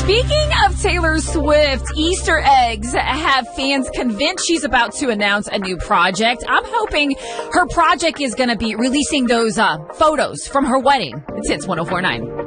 Speaking of Taylor Swift, Easter eggs have fans convinced she's about to announce a new project. I'm hoping her project is going to be releasing those photos from her wedding. It's Hits 104.9.